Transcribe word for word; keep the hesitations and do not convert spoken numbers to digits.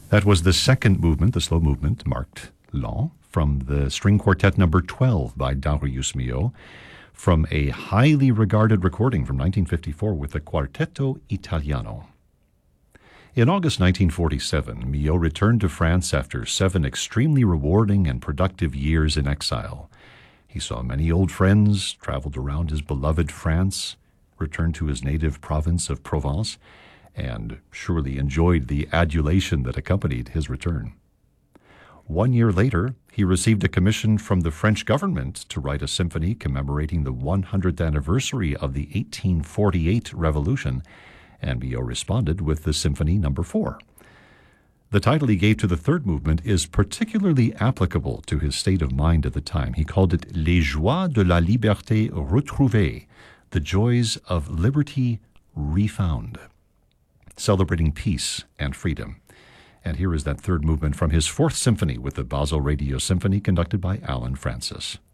That was the second movement, the slow movement, marked lent, from the string quartet number twelve by Darius Milhaud, from a highly regarded recording from nineteen fifty-four with the Quartetto Italiano. In August nineteen forty-seven, Milhaud returned to France after seven extremely rewarding and productive years in exile. He saw many old friends, traveled around his beloved France, returned to his native province of Provence, and surely enjoyed the adulation that accompanied his return. One year later, he received a commission from the French government to write a symphony commemorating the one hundredth anniversary of the eighteen forty-eight revolution, and Milhaud responded with the Symphony Number Four. The title he gave to the third movement is particularly applicable to his state of mind at the time. He called it Les joies de la liberté retrouvée, the joys of liberty refound, celebrating peace and freedom. And here is that third movement from his fourth symphony with the Basel Radio Symphony, conducted by Alan Francis.